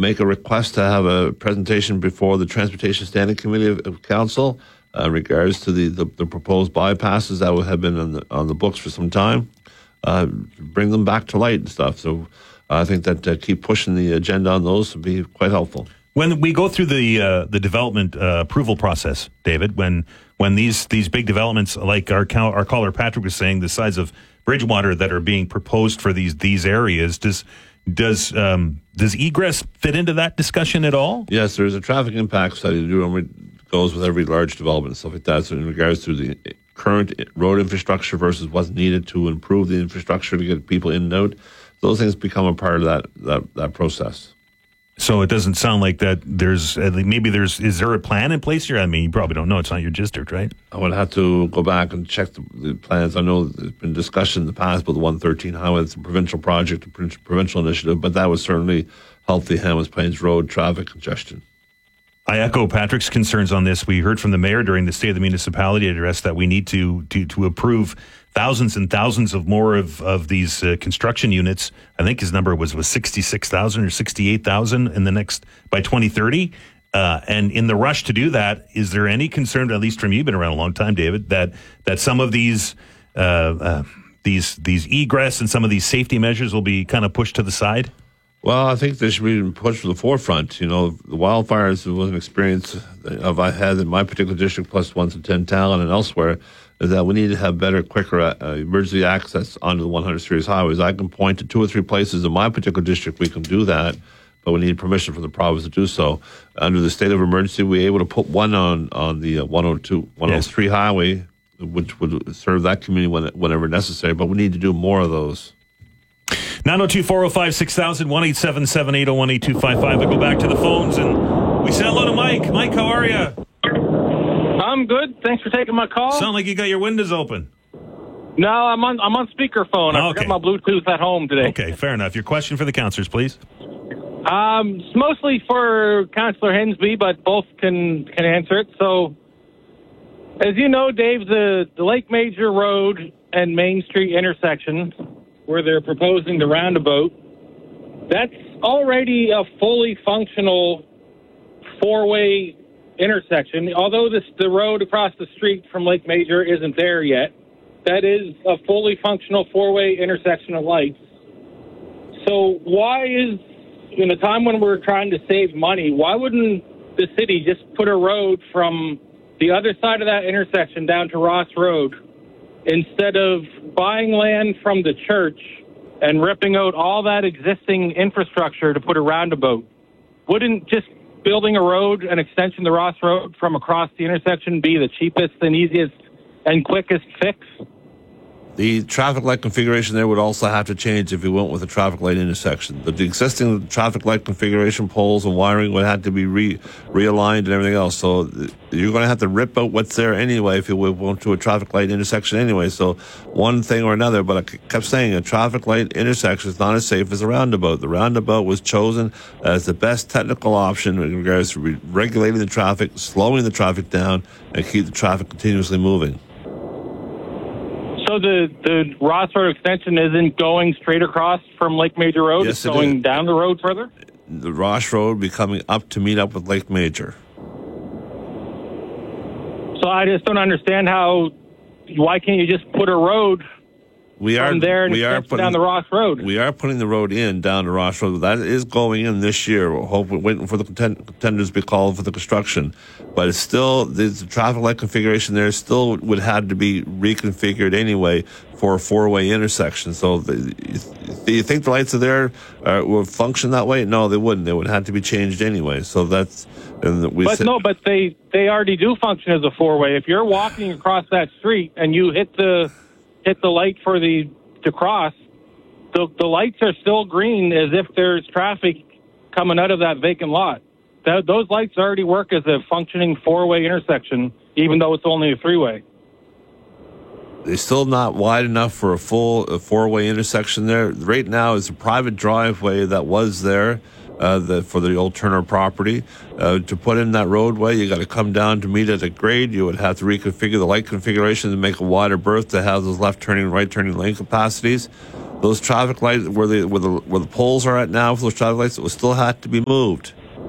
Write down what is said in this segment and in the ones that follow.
make a request to have a presentation before the Transportation Standing Committee of Council in regards to the proposed bypasses that would have been on the books for some time. Bring them back to light and stuff. So I think that keep pushing the agenda on those would be quite helpful. When we go through the development approval process, David, when these big developments, like our caller Patrick was saying, the size of Bridgewater that are being proposed for these areas, does egress fit into that discussion at all? Yes, there's a traffic impact study to do. It goes with every large development and stuff like that. So in regards to the current road infrastructure versus what's needed to improve the infrastructure to get people in and out, those things become a part of that process. So it doesn't sound like that is there a plan in place here? I mean, you probably don't know. It's not your district, right? I would have to go back and check the plans. I know there's been discussion in the past about the 113 highway. It's a provincial project, a provincial initiative, but that would certainly help the Hammonds Plains Road traffic congestion. I echo Patrick's concerns on this. We heard from the mayor during the State of the Municipality address that we need to approve thousands and thousands of more of these construction units. I think his number was 66,000 or 68,000 by 2030. And in the rush to do that, is there any concern, at least from you, been around a long time, David, that some of these egress and some of these safety measures will be kind of pushed to the side? Well, I think they should be pushed to the forefront. You know, the wildfires was an experience I had in my particular district, plus ones in 10 Talon and elsewhere, is that we need to have better, quicker emergency access onto the 100 series highways. I can point to 2 or 3 places in my particular district we can do that, but we need permission from the province to do so. Under the state of emergency, we're able to put one on the 103 highway, which would serve that community whenever necessary, but we need to do more of those. 902-405-6000, 1-877-801-8255. I go back to the phones and we say hello to Mike. Mike, how are you? I'm good. Thanks for taking my call. Sound like you got your windows open. No, I'm on speakerphone. I okay. forgot my Bluetooth at home today. Okay, fair enough. Your question for the councillors, please. It's mostly for Councillor Hensby, but both can answer it. So, as you know, Dave, the Lake Major Road and Main Street intersection, where they're proposing the roundabout, that's already a fully functional 4-way intersection. Although the road across the street from Lake Major isn't there yet, that is a fully functional 4-way intersection of lights. So why is, in a time when we're trying to save money, why wouldn't the city just put a road from the other side of that intersection down to Ross Road, instead of buying land from the church and ripping out all that existing infrastructure to put a roundabout? Wouldn't just building a road, an extension to Ross Road from across the intersection, be the cheapest and easiest and quickest fix? The traffic light configuration there would also have to change if we went with a traffic light intersection. The existing traffic light configuration poles and wiring would have to be realigned and everything else. So you're going to have to rip out what's there anyway if you went to a traffic light intersection anyway. So one thing or another, but I kept saying a traffic light intersection is not as safe as a roundabout. The roundabout was chosen as the best technical option in regards to regulating the traffic, slowing the traffic down, and keep the traffic continuously moving. So the Ross Road extension isn't going straight across from Lake Major Road? Yes, it's going down the road further? The Ross Road be coming up to meet up with Lake Major. So I just don't understand why can't you just put a road from there and down the Ross Road? We are putting the road down the Ross Road. That is going in this year. We're waiting for the contenders to be called for the construction. But it's still, the traffic light configuration there still would have to be reconfigured anyway for a 4-way intersection. So do you think the lights are there will function that way? No, they wouldn't. They would have to be changed anyway. So that's... But they already do function as a 4-way. If you're walking across that street and you hit the light for to cross, the lights are still green as if there's traffic coming out of that vacant lot. Those lights already work as a functioning 4-way intersection, even though it's only a 3-way. They're still not wide enough for a full 4-way intersection there. Right now is a private driveway that was there for the old Turner property. To put in that roadway, you got to come down to meet at a grade. You would have to reconfigure the light configuration to make a wider berth to have those left turning, right turning lane capacities. those traffic lights where the poles are at now for those traffic lights, it will still have to be moved.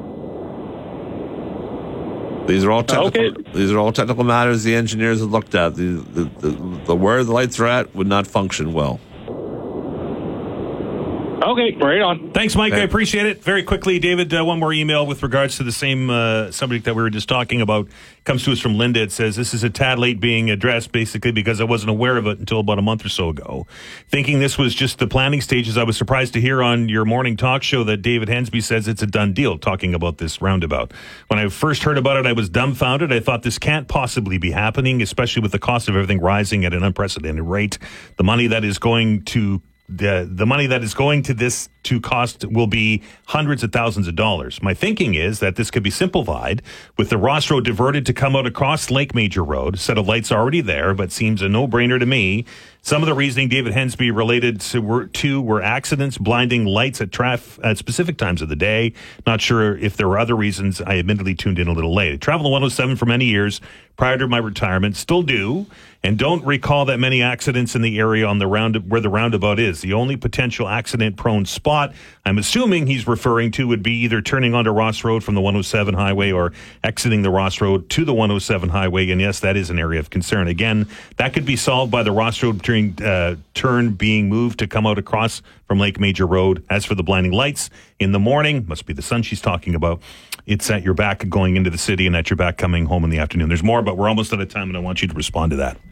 These are all technical. Okay. These are all technical matters the engineers have looked at. The where the lights are at would not function well. Okay, right on. Thanks, Mike. I appreciate it. Very quickly, David, one more email with regards to the same subject that we were just talking about. Comes to us from Linda. It says, this is a tad late being addressed, basically, because I wasn't aware of it until about a month or so ago. Thinking this was just the planning stages, I was surprised to hear on your morning talk show that David Hensby says it's a done deal, talking about this roundabout. When I first heard about it, I was dumbfounded. I thought this can't possibly be happening, especially with the cost of everything rising at an unprecedented rate. The money that is going to this to cost will be hundreds of thousands of dollars. My thinking is that this could be simplified with the Ross Road diverted to come out across Lake Major Road. Set of lights already there, but seems a no-brainer to me. Some of the reasoning David Hensby related to were accidents, blinding lights at specific times of the day. Not sure if there were other reasons. I admittedly tuned in a little late. I traveled the 107 for many years prior to my retirement, still do, and don't recall that many accidents in the area on the where the roundabout is. The only potential accident-prone spot I'm assuming he's referring to would be either turning onto Ross Road from the 107 highway or exiting the Ross Road to the 107 highway. And yes, that is an area of concern. Again, that could be solved by the Ross Road turn being moved to come out across from Lake Major Road. As for the blinding lights in the morning, must be the sun she's talking about. It's at your back going into the city and at your back coming home in the afternoon. There's more, but we're almost out of time, and I want you to respond to that.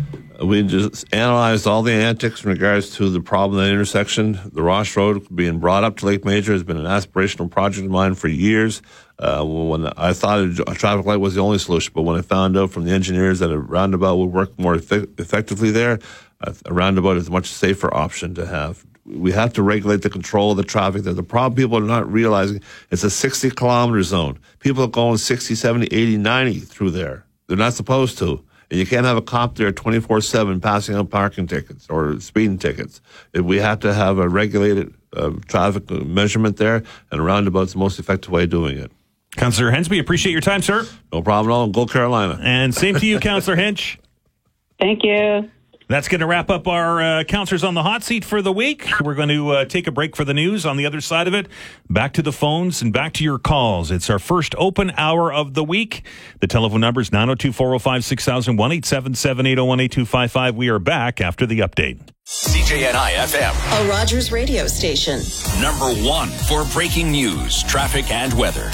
We just analyzed all the antics in regards to the problem at that intersection. The Ross Road being brought up to Lake Major has been an aspirational project of mine for years. When I thought a traffic light was the only solution, but when I found out from the engineers that a roundabout would work more effectively there, a roundabout is a much safer option to have. We have to regulate the control of the traffic there. The problem people are not realizing, it's a 60-kilometer zone. People are going 60, 70, 80, 90 through there. They're not supposed to. And you can't have a cop there 24/7 passing out parking tickets or speeding tickets. We have to have a regulated traffic measurement there, and a roundabout's the most effective way of doing it. Councillor Hensby, appreciate your time, sir. No problem at all. Go Carolina. And same to you, Councillor Hinch. Thank you. That's going to wrap up our Councillors on the Hot Seat for the week. We're going to take a break for the news. On the other side of it, back to the phones and back to your calls. It's our first open hour of the week. The telephone number is 902-405-6000, 1-877-801-8255. We are back after the update. CJNI FM, a Rogers radio station. Number one for breaking news, traffic, and weather.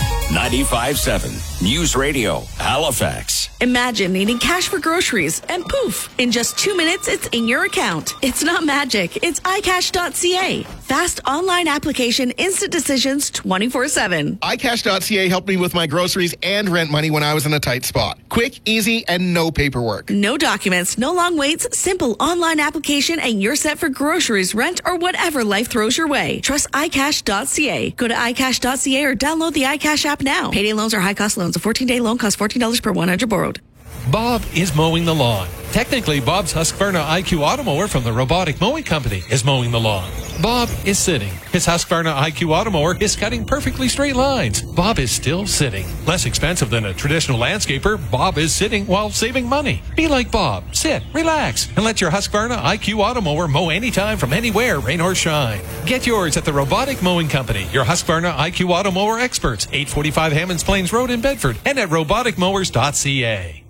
95.7 News Radio, Halifax. Imagine needing cash for groceries and poof, in just 2 minutes, it's in your account. It's not magic. It's iCash.ca. Fast online application, instant decisions 24/7. iCash.ca helped me with my groceries and rent money when I was in a tight spot. Quick, easy, and no paperwork. No documents, no long waits, simple online application, and you're set for groceries, rent, or whatever life throws your way. Trust iCash.ca. Go to iCash.ca or download the iCash app now. Payday loans are high-cost loans. A 14-day loan costs $14 per 100 borrowed. Bob is mowing the lawn. Technically, Bob's Husqvarna IQ Automower from the Robotic Mowing Company is mowing the lawn. Bob is sitting. His Husqvarna IQ Automower is cutting perfectly straight lines. Bob is still sitting. Less expensive than a traditional landscaper, Bob is sitting while saving money. Be like Bob. Sit, relax, and let your Husqvarna IQ Automower mow anytime from anywhere, rain or shine. Get yours at the Robotic Mowing Company, your Husqvarna IQ Automower experts, 845 Hammonds Plains Road in Bedford, and at roboticmowers.ca.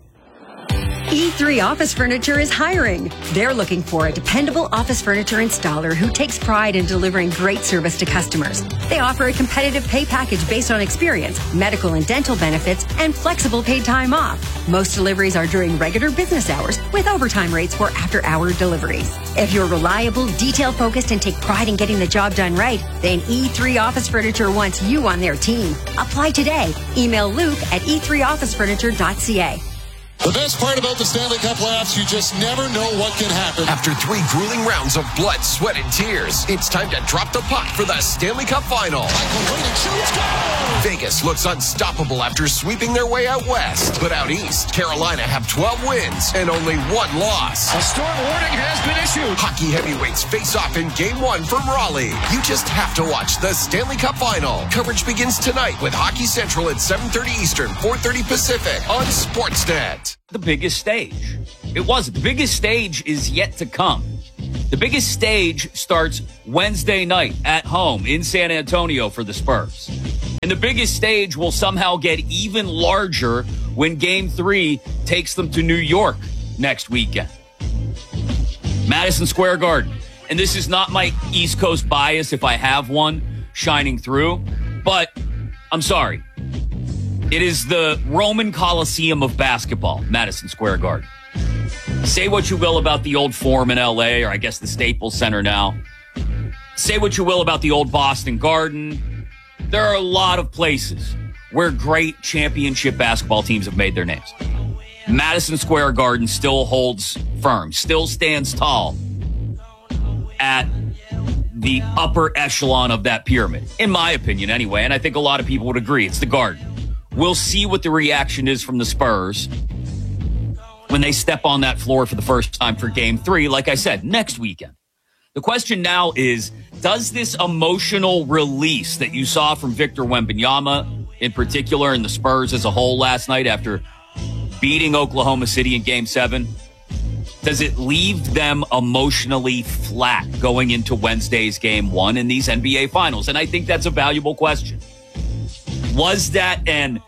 E3 Office Furniture is hiring. They're looking for a dependable office furniture installer who takes pride in delivering great service to customers. They offer a competitive pay package based on experience, medical and dental benefits, and flexible paid time off. Most deliveries are during regular business hours with overtime rates for after-hour deliveries. If you're reliable, detail-focused, and take pride in getting the job done right, then E3 Office Furniture wants you on their team. Apply today. Email Luke at e3officefurniture.ca. The best part about the Stanley Cup playoffs, you just never know what can happen. After 3 grueling rounds of blood, sweat, and tears, it's time to drop the puck for the Stanley Cup Final. Michael Wade shoots, goal! Vegas looks unstoppable after sweeping their way out west. But out east, Carolina have 12 wins and only 1 loss. A storm warning has been issued. Hockey heavyweights face off in Game 1 from Raleigh. You just have to watch the Stanley Cup Final. Coverage begins tonight with Hockey Central at 7:30 Eastern, 4:30 Pacific on Sportsnet. The biggest stage. The biggest stage is yet to come. The biggest stage starts Wednesday night at home in San Antonio for the Spurs. And the biggest stage will somehow get even larger when Game 3 takes them to New York next weekend. Madison Square Garden. And this is not my East Coast bias, if I have one, shining through. But I'm sorry. It is the Roman Coliseum of basketball, Madison Square Garden. Say what you will about the old Forum in LA, or I guess the Staples Center now. Say what you will about the old Boston Garden. There are a lot of places where great championship basketball teams have made their names. Madison Square Garden still holds firm, still stands tall at the upper echelon of that pyramid, in my opinion anyway, and I think a lot of people would agree. It's the Garden. We'll see what the reaction is from the Spurs when they step on that floor for the first time for Game 3, like I said, next weekend. The question now is, does this emotional release that you saw from Victor Wembanyama in particular and the Spurs as a whole last night after beating Oklahoma City in Game 7, does it leave them emotionally flat going into Wednesday's Game 1 in these NBA Finals? And I think that's a valuable question. Was that an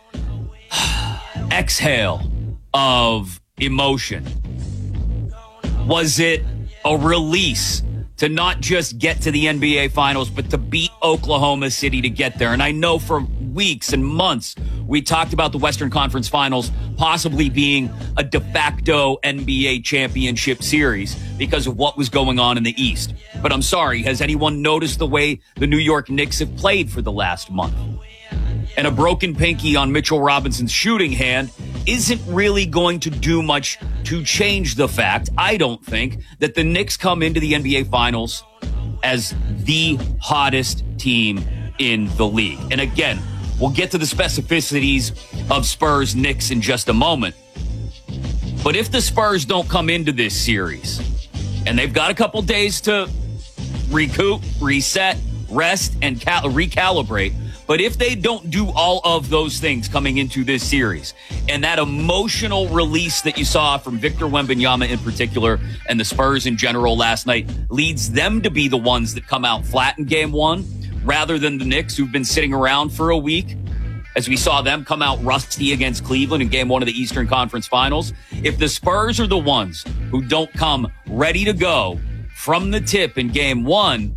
exhale of emotion? Was it a release to not just get to the NBA Finals, but to beat Oklahoma City to get there? And I know for weeks and months, we talked about the Western Conference Finals possibly being a de facto NBA championship series because of what was going on in the East. But I'm sorry, has anyone noticed the way the New York Knicks have played for the last month? And a broken pinky on Mitchell Robinson's shooting hand isn't really going to do much to change the fact, I don't think, that the Knicks come into the NBA Finals as the hottest team in the league. And again, we'll get to the specificities of Spurs Knicks in just a moment. But if the Spurs don't come into this series, and they've got a couple days to recoup, reset, rest, and recalibrate, but if they don't do all of those things coming into this series, and that emotional release that you saw from Victor Wembanyama in particular and the Spurs in general last night leads them to be the ones that come out flat in Game 1 rather than the Knicks who've been sitting around for a week, as we saw them come out rusty against Cleveland in Game 1 of the Eastern Conference Finals. If the Spurs are the ones who don't come ready to go from the tip in Game 1,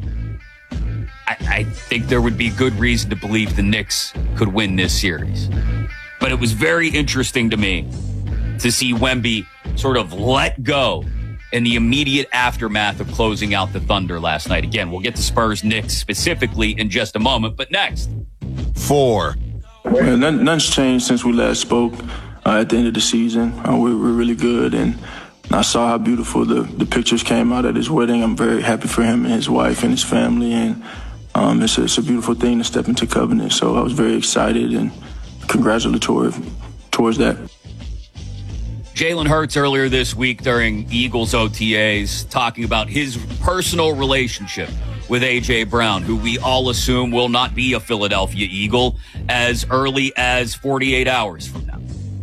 I think there would be good reason to believe the Knicks could win this series. But it was very interesting to me to see Wemby sort of let go in the immediate aftermath of closing out the Thunder last night. Again, we'll get to Spurs Knicks specifically in just a moment, but next. 4. Well, nothing's changed since we last spoke at the end of the season. We're really good, and I saw how beautiful the pictures came out at his wedding. I'm very happy for him and his wife and his family, and it's a beautiful thing to step into covenant. So I was very excited and congratulatory towards that. Jalen Hurts earlier this week during Eagles OTAs talking about his personal relationship with A.J. Brown, who we all assume will not be a Philadelphia Eagle as early as 48 hours from now.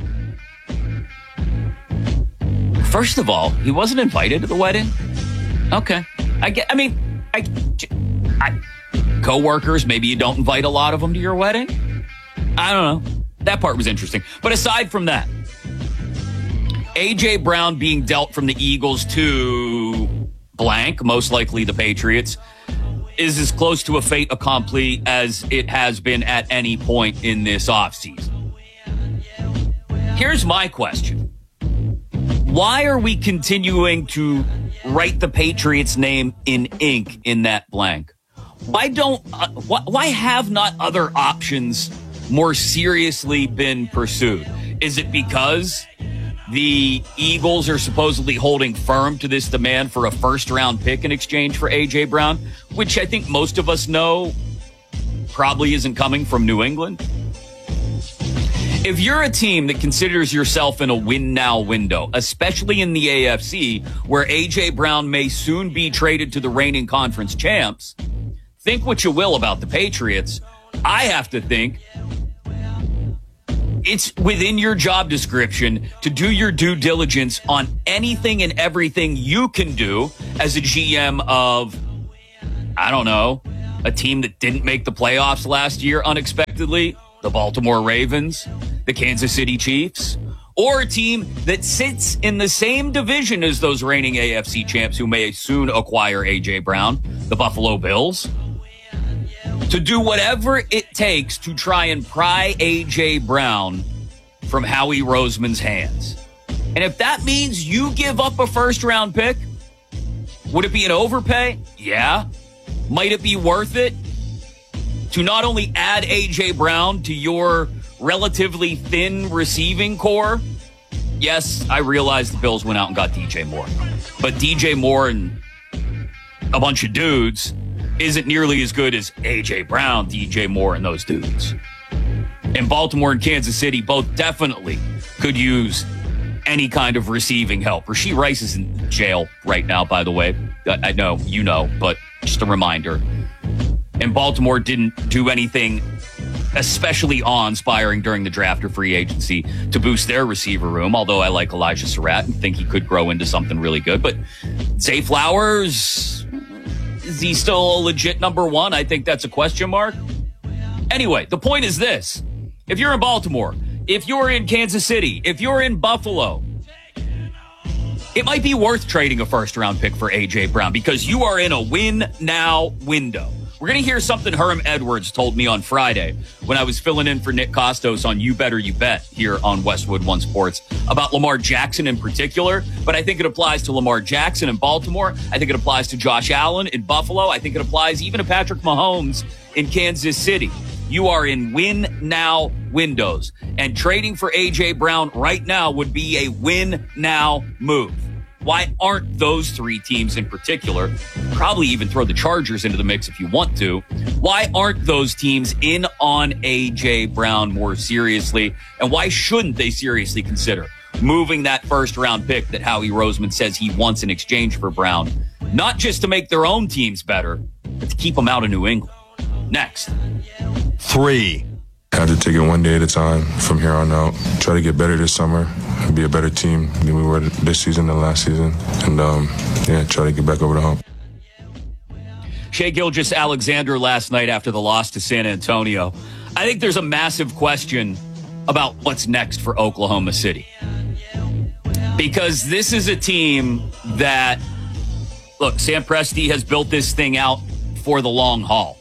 First of all, he wasn't invited to the wedding. Okay. Co-workers, maybe you don't invite a lot of them to your wedding. I don't know. That part was interesting. But aside from that, A.J. Brown being dealt from the Eagles to blank, most likely the Patriots, is as close to a fait accompli as it has been at any point in this offseason. Here's my question. Why are we continuing to write the Patriots' name in ink in that blank? Why have not other options more seriously been pursued? Is it because the Eagles are supposedly holding firm to this demand for a first-round pick in exchange for A.J. Brown, which I think most of us know probably isn't coming from New England? If you're a team that considers yourself in a win-now window, especially in the AFC, where A.J. Brown may soon be traded to the reigning conference champs, think what you will about the Patriots. I have to think it's within your job description to do your due diligence on anything and everything you can do as a GM of, I don't know, a team that didn't make the playoffs last year unexpectedly, the Baltimore Ravens, the Kansas City Chiefs, or a team that sits in the same division as those reigning AFC champs who may soon acquire A.J. Brown, the Buffalo Bills, to do whatever it takes to try and pry A.J. Brown from Howie Roseman's hands. And if that means you give up a first-round pick, would it be an overpay? Yeah. Might it be worth it to not only add A.J. Brown to your relatively thin receiving core? Yes, I realize the Bills went out and got DJ Moore. But DJ Moore and a bunch of dudes isn't nearly as good as A.J. Brown, DJ Moore, and those dudes. And Baltimore and Kansas City both definitely could use any kind of receiving help. Rashee Rice is in jail right now, by the way. I know, you know, but just a reminder. And Baltimore didn't do anything especially awe-inspiring during the draft or free agency to boost their receiver room, although I like Elijah Surratt and think he could grow into something really good. But Zay Flowers, is he still a legit number one? I think that's a question mark. Anyway, the point is this. If you're in Baltimore, if you're in Kansas City, if you're in Buffalo, it might be worth trading a first-round pick for A.J. Brown because you are in a win-now window. We're going to hear something Herm Edwards told me on Friday when I was filling in for Nick Costos on You Better You Bet here on Westwood One Sports about Lamar Jackson in particular, but I think it applies to Lamar Jackson in Baltimore. I think it applies to Josh Allen in Buffalo. I think it applies even to Patrick Mahomes in Kansas City. You are in win-now windows, and trading for A.J. Brown right now would be a win-now move. Why aren't those three teams in particular, probably even throw the Chargers into the mix if you want to, why aren't those teams in on A.J. Brown more seriously, and why shouldn't they seriously consider moving that first-round pick that Howie Roseman says he wants in exchange for Brown, not just to make their own teams better, but to keep them out of New England? Next. 3. I have to take it one day at a time from here on out. Try to get better this summer, be a better team than we were this season and last season, and try to get back over the hump. Shai Gilgeous-Alexander last night after the loss to San Antonio. I think there's a massive question about what's next for Oklahoma City. Because this is a team that, look, Sam Presti has built this thing out for the long haul.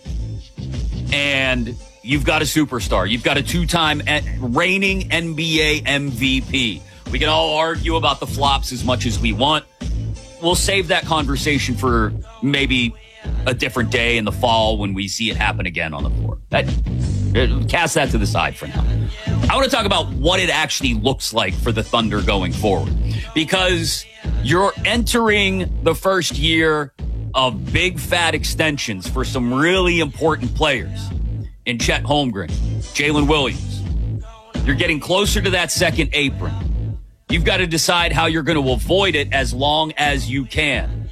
And you've got a superstar. You've got a 2-time reigning NBA MVP. We can all argue about the flops as much as we want. We'll save that conversation for maybe a different day in the fall when we see it happen again on the floor. Cast that to the side for now. I want to talk about what it actually looks like for the Thunder going forward. Because you're entering the first year of big fat extensions for some really important players in Chet Holmgren, Jalen Williams. You're getting closer to that second apron. You've got to decide how you're going to avoid it as long as you can.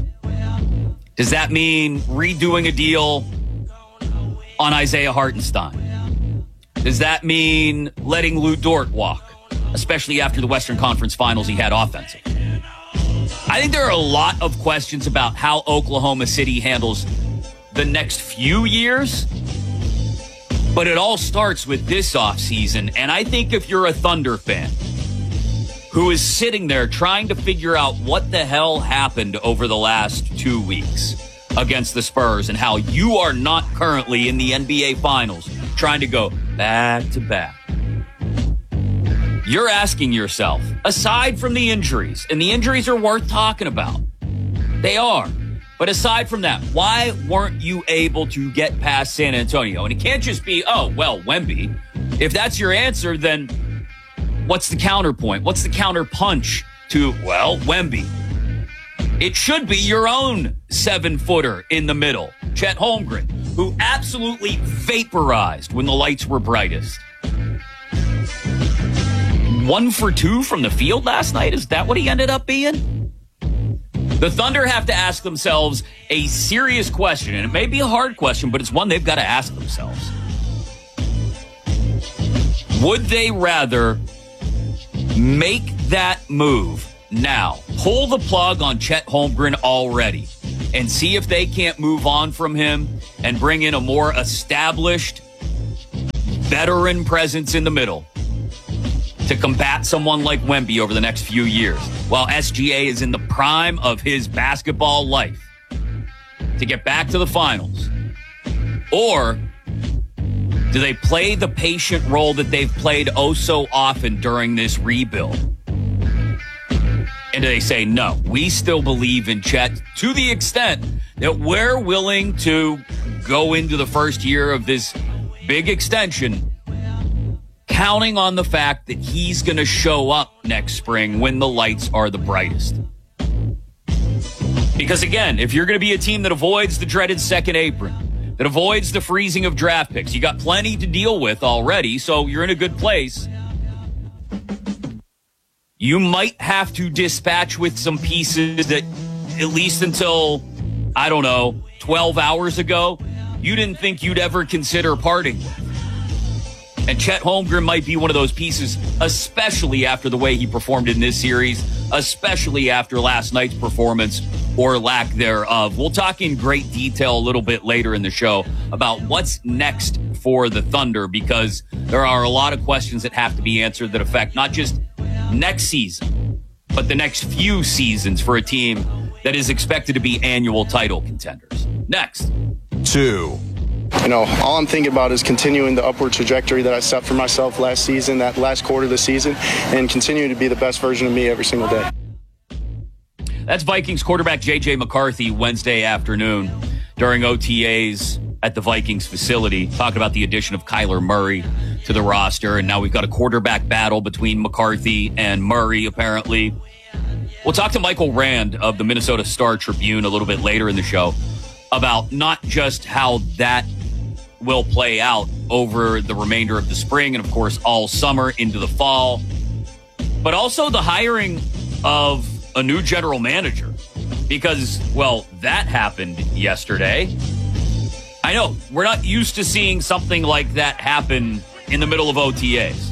Does that mean redoing a deal on Isaiah Hartenstein? Does that mean letting Lou Dort walk, especially after the Western Conference Finals he had offensive? I think there are a lot of questions about how Oklahoma City handles the next few years, but it all starts with this offseason. And I think if you're a Thunder fan who is sitting there trying to figure out what the hell happened over the last 2 weeks against the Spurs and how you are not currently in the NBA Finals trying to go back to back, you're asking yourself, aside from the injuries, and the injuries are worth talking about. They are. But aside from that, why weren't you able to get past San Antonio? And it can't just be, Wemby. If that's your answer, then what's the counterpoint? What's the counterpunch to, Wemby? It should be your own 7-footer in the middle, Chet Holmgren, who absolutely vaporized when the lights were brightest. 1 for 2 from the field last night? Is that what he ended up being? The Thunder have to ask themselves a serious question, and it may be a hard question, but it's one they've got to ask themselves. Would they rather make that move now. Pull the plug on Chet Holmgren already and see if they can't move on from him and bring in a more established veteran presence in the middle to combat someone like Wemby over the next few years while SGA is in the prime of his basketball life to get back to the finals? Or do they play the patient role that they've played oh so often during this rebuild? And do they say, no, we still believe in Chet to the extent that we're willing to go into the first year of this big extension counting on the fact that he's going to show up next spring when the lights are the brightest? Because, again, if you're going to be a team that avoids the dreaded second apron, that avoids the freezing of draft picks, you got plenty to deal with already, so you're in a good place. You might have to dispatch with some pieces that, at least until, 12 hours ago, you didn't think you'd ever consider parting with. And Chet Holmgren might be one of those pieces, especially after the way he performed in this series, especially after last night's performance or lack thereof. We'll talk in great detail a little bit later in the show about what's next for the Thunder, because there are a lot of questions that have to be answered that affect not just next season, but the next few seasons for a team that is expected to be annual title contenders. Next. 2. All I'm thinking about is continuing the upward trajectory that I set for myself last season, that last quarter of the season, and continuing to be the best version of me every single day. That's Vikings quarterback J.J. McCarthy Wednesday afternoon during OTAs at the Vikings facility, talking about the addition of Kyler Murray to the roster. And now we've got a quarterback battle between McCarthy and Murray, apparently. We'll talk to Michael Rand of the Minnesota Star-Tribune a little bit later in the show about not just how that will play out over the remainder of the spring and, of course, all summer into the fall, but also the hiring of a new general manager, because, well, that happened yesterday. I know, we're not used to seeing something like that happen in the middle of OTAs.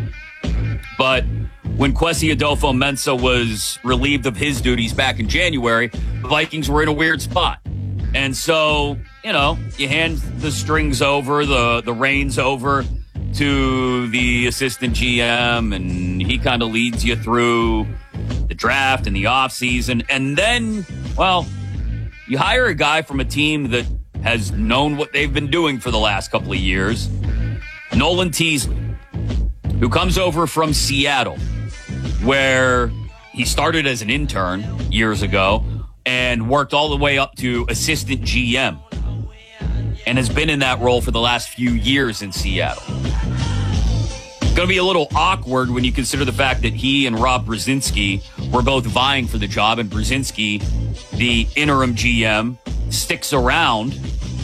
But when Kwesi Adolfo-Mensah was relieved of his duties back in January, the Vikings were in a weird spot. And so, you hand the strings over, the reins over to the assistant GM, and he kind of leads you through the draft and the offseason. And then, well, you hire a guy from a team that has known what they've been doing for the last couple of years, Nolan Teasley, who comes over from Seattle, where he started as an intern years ago and worked all the way up to assistant GM and has been in that role for the last few years in Seattle. It's going to be a little awkward when you consider the fact that he and Rob Brzezinski were both vying for the job, and Brzezinski, the interim GM, sticks around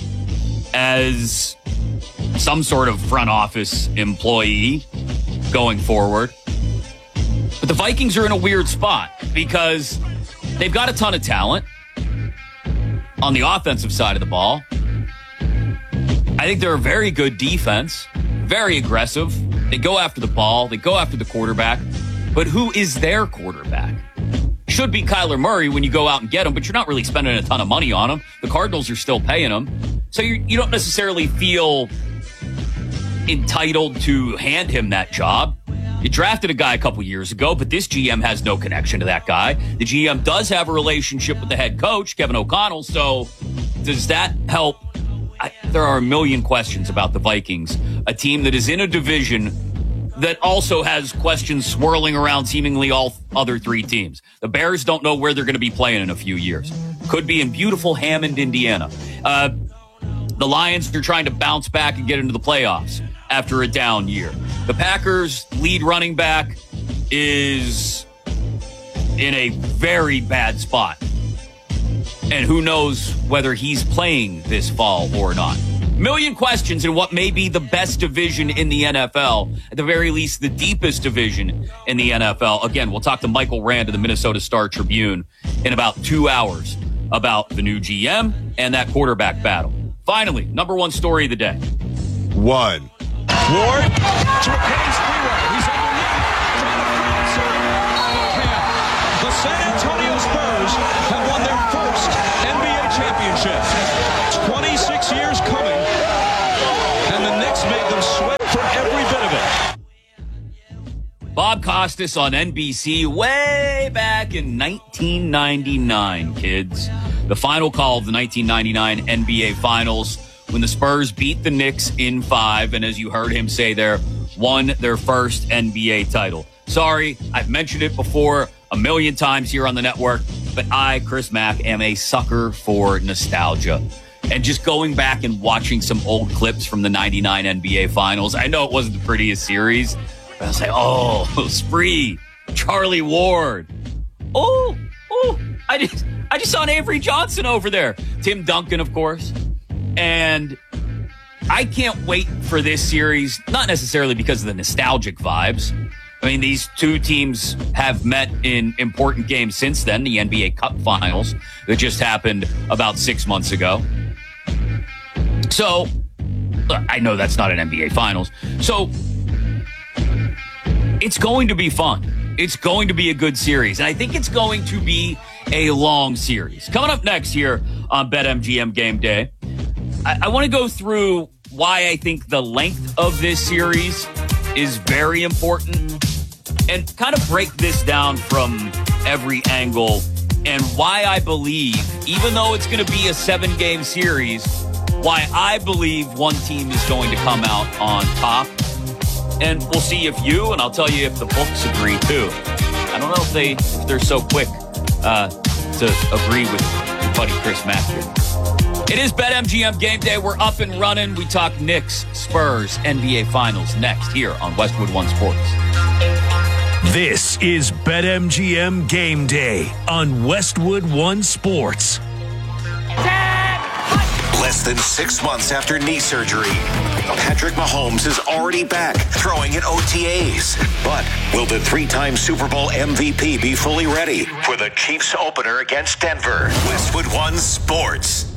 as some sort of front office employee going forward. But the Vikings are in a weird spot because they've got a ton of talent on the offensive side of the ball. I think they're a very good defense, very aggressive. They go after the ball. They go after the quarterback. But who is their quarterback? Should be Kyler Murray when you go out and get him, but you're not really spending a ton of money on him. The Cardinals are still paying him. So you don't necessarily feel entitled to hand him that job. You drafted a guy a couple years ago, but this GM has no connection to that guy. The GM does have a relationship with the head coach, Kevin O'Connell, so does that help? There are a million questions about the Vikings, a team that is in a division that also has questions swirling around seemingly all other three teams. The Bears don't know where they're going to be playing in a few years. Could be in beautiful Hammond, Indiana. The Lions are trying to bounce back and get into the playoffs after a down year. The Packers' lead running back is in a very bad spot. And who knows whether he's playing this fall or not. Million questions in what may be the best division in the NFL. At the very least, the deepest division in the NFL. Again, we'll talk to Michael Rand of the Minnesota Star-Tribune in about 2 hours about the new GM and that quarterback battle. Finally, number one story of the day. 1. Ward to McCain's three-way. He's underneath. Trying to cross it. Can't. The San Antonio Spurs have won their first NBA championship. 26 years coming, and the Knicks made them sweat for every bit of it. Bob Costas on NBC way back in 1999, kids. The final call of the 1999 NBA Finals when the Spurs beat the Knicks in 5, and as you heard him say there, won their first NBA title. Sorry, I've mentioned it before a million times here on the network, but I, Chris Mack, am a sucker for nostalgia. And just going back and watching some old clips from the 99 NBA Finals, I know it wasn't the prettiest series, but I was like, oh, Spree, Charlie Ward. Oh, I just saw an Avery Johnson over there. Tim Duncan, of course. And I can't wait for this series, not necessarily because of the nostalgic vibes. I mean, these two teams have met in important games since then, the NBA Cup Finals that just happened about 6 months ago. So, I know that's not an NBA Finals. So, it's going to be fun. It's going to be a good series. And I think it's going to be a long series. Coming up next here on BetMGM Game Day, I want to go through why I think the length of this series is very important and kind of break this down from every angle and why I believe, even though it's going to be a 7-game series, why I believe one team is going to come out on top. And we'll see if you, and I'll tell you if the books agree too. I don't know if they're so quick to agree with your buddy Chris Mack here. It is BetMGM Game Day. We're up and running. We talk Knicks, Spurs, NBA Finals next here on Westwood One Sports. This is BetMGM Game Day on Westwood One Sports. Less than 6 months after knee surgery, Patrick Mahomes is already back throwing at OTAs. But will the 3-time Super Bowl MVP be fully ready for the Chiefs opener against Denver? Westwood One Sports.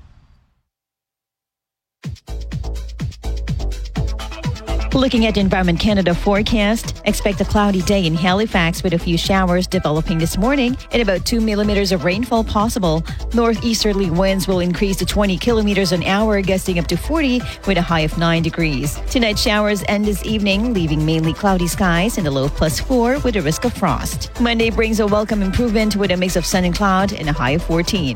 Looking at Environment Canada forecast, expect a cloudy day in Halifax with a few showers developing this morning and about 2 millimeters of rainfall possible. Northeasterly winds will increase to 20 kilometers an hour, gusting up to 40 with a high of 9 degrees. Tonight showers end this evening, leaving mainly cloudy skies and a low of +4 with a risk of frost. Monday brings a welcome improvement with a mix of sun and cloud and a high of 14.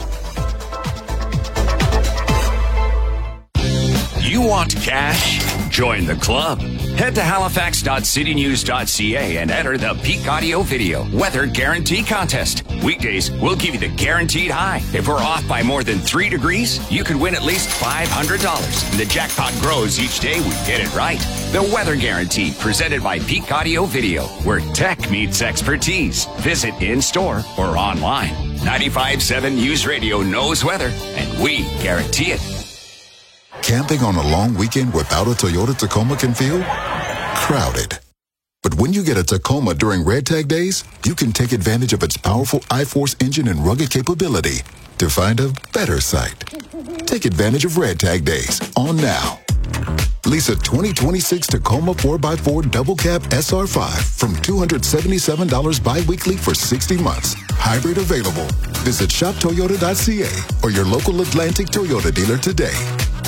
You want cash? Join the club. Head to halifax.citynews.ca and enter the Peak Audio Video Weather Guarantee Contest. Weekdays, we'll give you the guaranteed high. If we're off by more than 3 degrees, you could win at least $500. And the jackpot grows each day we get it right. The Weather Guarantee, presented by Peak Audio Video, where tech meets expertise. Visit in-store or online. 95.7 News Radio knows weather, and we guarantee it. Camping on a long weekend without a Toyota Tacoma can feel crowded. But when you get a Tacoma during Red Tag Days, you can take advantage of its powerful iForce engine and rugged capability to find a better site. Take advantage of Red Tag Days on now. Lease a 2026 Tacoma 4x4 Double Cab SR5 from $277 bi-weekly for 60 months. Hybrid available. Visit shoptoyota.ca or your local Atlantic Toyota dealer today.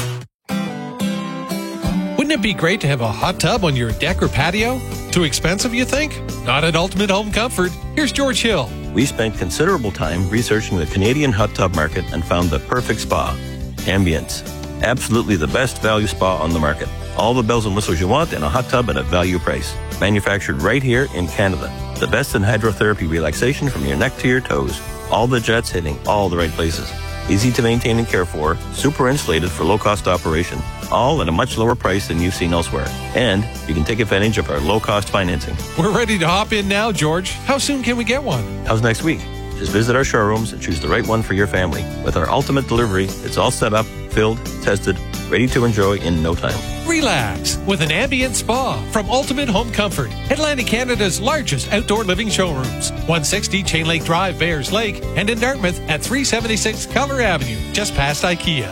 Wouldn't it be great to have a hot tub on your deck or patio? Too expensive, you think? Not at Ultimate Home Comfort. Here's George Hill. We spent considerable time researching the Canadian hot tub market and found the perfect spa. Ambience. Absolutely the best value spa on the market. All the bells and whistles you want in a hot tub at a value price. Manufactured right here in Canada. The best in hydrotherapy relaxation from your neck to your toes. All the jets hitting all the right places. Easy to maintain and care for, super insulated for low-cost operation, all at a much lower price than you've seen elsewhere. And you can take advantage of our low-cost financing. We're ready to hop in now, George. How soon can we get one? How's next week? Just visit our showrooms and choose the right one for your family. With our ultimate delivery, it's all set up, filled, tested, ready to enjoy in no time. Relax with an ambient spa from Ultimate Home Comfort, Atlantic Canada's largest outdoor living showrooms. 160 Chain Lake Drive, Bears Lake, and in Dartmouth at 376 Keller Avenue, just past IKEA.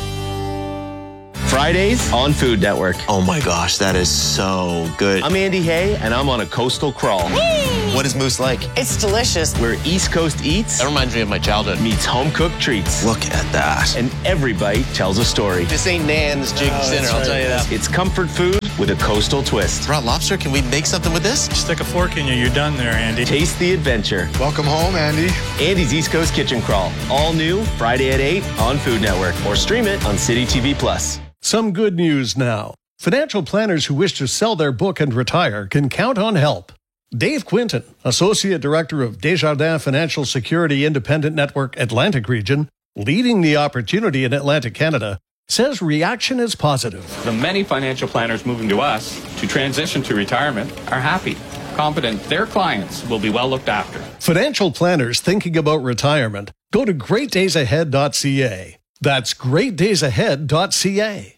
Fridays on Food Network. Oh my gosh, that is so good. I'm Andy Hay, and I'm on a coastal crawl. Whee! What is Moose like? It's delicious. Where East Coast eats, That reminds me of my childhood. meets home-cooked treats. Look at that. And every bite tells a story. This ain't Nan's Jig's dinner, I'll tell you that. It's comfort food with a coastal twist. Raw lobster, can we make something with this? Stick a fork in you, you're done there, Andy. Taste the adventure. Welcome home, Andy. Andy's East Coast Kitchen Crawl. All new Friday at 8 on Food Network. Or stream it on City TV Plus. Some good news now. Financial planners who wish to sell their book and retire can count on help. Dave Quinton, Associate Director of Desjardins Financial Security Independent Network Atlantic Region, leading the opportunity in Atlantic Canada, says reaction is positive. The many financial planners moving to us to transition to retirement are happy, confident their clients will be well looked after. Financial planners thinking about retirement, go to greatdaysahead.ca. That's greatdaysahead.ca.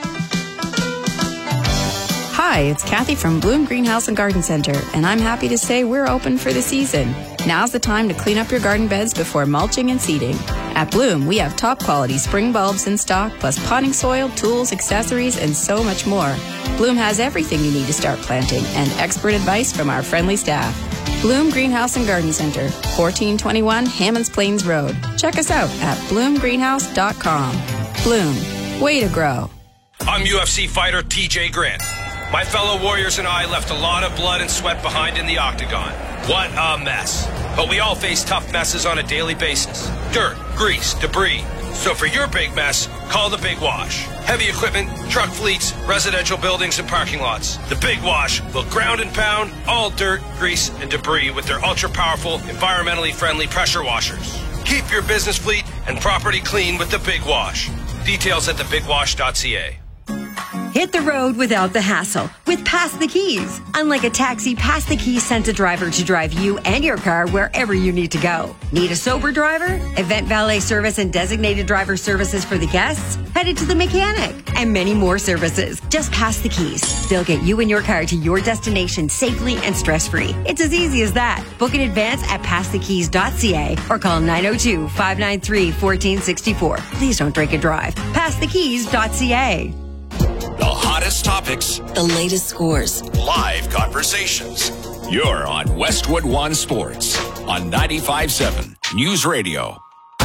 Hi, it's Kathy from Bloom Greenhouse and Garden Center, and I'm happy to say we're open for the season. Now's the time to clean up your garden beds before mulching and seeding. At Bloom, we have top quality spring bulbs in stock, plus potting soil, tools, accessories, and so much more. Bloom has everything you need to start planting, and expert advice from our friendly staff. Bloom Greenhouse and Garden Center, 1421 Hammonds Plains Road. Check us out at bloomgreenhouse.com. Bloom, way to grow. I'm UFC fighter TJ Grant. My fellow warriors and I left a lot of blood and sweat behind in the octagon. What a mess. But we all face tough messes on a daily basis. Dirt, grease, debris. So for your big mess, call the Big Wash. Heavy equipment, truck fleets, residential buildings, and parking lots. The Big Wash will ground and pound all dirt, grease, and debris with their ultra-powerful, environmentally friendly pressure washers. Keep your business fleet and property clean with the Big Wash. Details at thebigwash.ca. Hit the road without the hassle with Pass the Keys. Unlike a taxi, Pass the Keys sends a driver to drive you and your car wherever you need to go. Need a sober driver? Event valet service and designated driver services for the guests? Headed to the mechanic and many more services. Just Pass the Keys. They'll get you and your car to your destination safely and stress-free. It's as easy as that. Book in advance at passthekeys.ca or call 902-593-1464. Please don't drink and drive. Passthekeys.ca. The hottest topics, the latest scores, live conversations. You're on Westwood One Sports on 95.7 News Radio.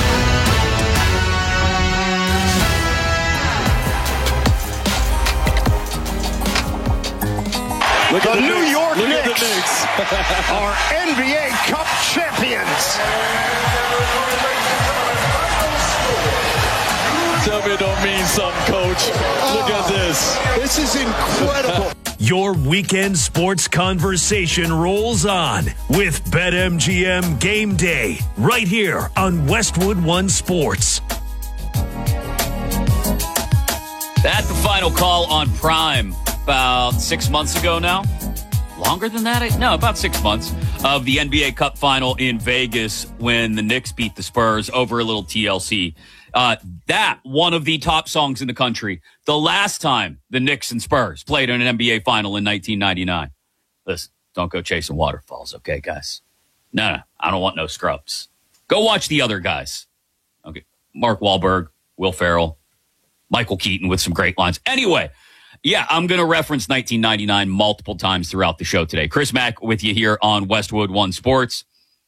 Look at the New York Knicks are NBA Cup champions. Tell me it don't mean something, Coach. Look at this. This is incredible. Your weekend sports conversation rolls on with BetMGM Game Day right here on Westwood One Sports. At the final call on Prime about 6 months ago now. Longer than that? No, about 6 months of the NBA Cup final in Vegas when the Knicks beat the Spurs over a little TLC. That one of the top songs in the country. The last time the Knicks and Spurs played in an NBA final in 1999. Listen, don't go chasing waterfalls, okay, guys? No, I don't want no scrubs. Go watch the other guys. Okay, Mark Wahlberg, Will Ferrell, Michael Keaton with some great lines. Anyway, yeah, I'm going to reference 1999 multiple times throughout the show today. Chris Mack with you here on Westwood One Sports.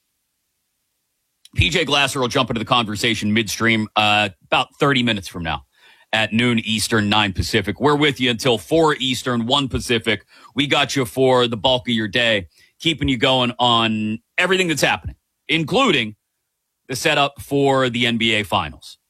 PJ Glasser will jump into the conversation midstream about 30 minutes from now at noon Eastern, 9 Pacific. We're with you until 4 Eastern, 1 Pacific. We got you for the bulk of your day, keeping you going on everything that's happening, including the setup for the NBA Finals.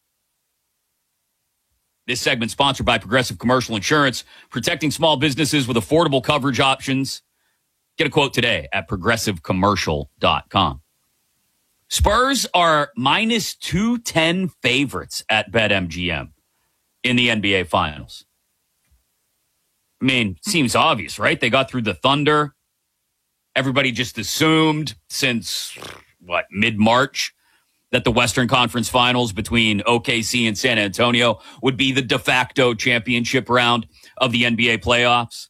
This segment sponsored by Progressive Commercial Insurance, protecting small businesses with affordable coverage options. Get a quote today at progressivecommercial.com. Spurs are minus 210 favorites at BetMGM in the NBA Finals. I mean, seems obvious, right? They got through the Thunder. Everybody just assumed since, mid-March that the Western Conference Finals between OKC and San Antonio would be the de facto championship round of the NBA playoffs.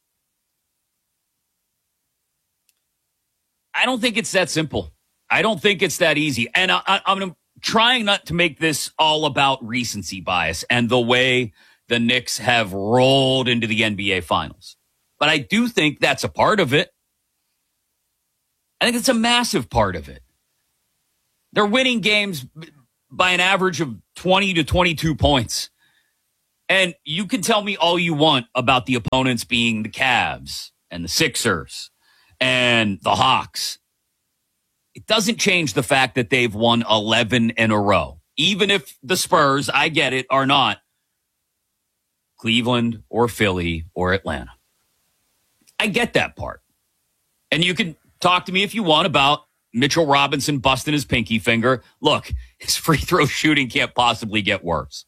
I don't think it's that simple. I don't think it's that easy. And I'm trying not to make this all about recency bias and the way the Knicks have rolled into the NBA Finals. But I do think that's a part of it. I think it's a massive part of it. They're winning games by an average of 20 to 22 points. And you can tell me all you want about the opponents being the Cavs and the Sixers and the Hawks. It doesn't change the fact that they've won 11 in a row. Even if the Spurs, I get it, are not Cleveland or Philly or Atlanta. I get that part. And you can talk to me if you want about Mitchell Robinson busting his pinky finger. Look, his free throw shooting can't possibly get worse.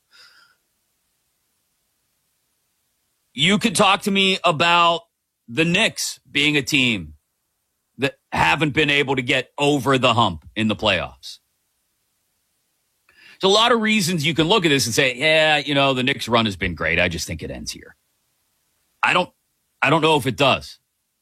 You could talk to me about the Knicks being a team that haven't been able to get over the hump in the playoffs. There's a lot of reasons you can look at this and say, yeah, the Knicks run has been great. I just think it ends here. I don't know if it does.